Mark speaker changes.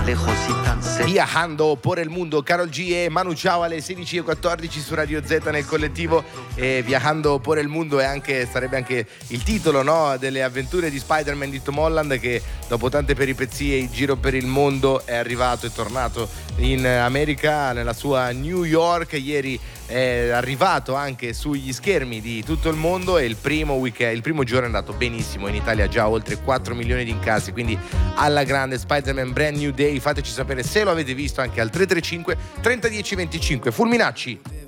Speaker 1: lejos y tan cerca.
Speaker 2: Viajando por el mundo, Karol G e Manu Chao alle 16:14 su Radio Z nel collettivo. Viajando por el mundo sarebbe anche il titolo, no? Delle avventure di Spider-Man di Tom Holland, che dopo tante peripezie in giro per il mondo è tornato in America, nella sua New York. Ieri è arrivato anche sugli schermi di tutto il mondo e il primo giorno è andato benissimo. In Italia già oltre 4 milioni di incassi, quindi alla grande Spider-Man Brand New Day. Fateci sapere se lo avete visto anche al 335 30 10 25. Fulminacci.